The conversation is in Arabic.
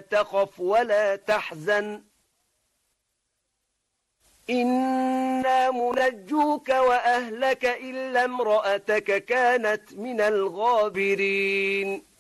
تخف ولا تحزن إنا منجوك وأهلك إلا امرأتك كانت من الغابرين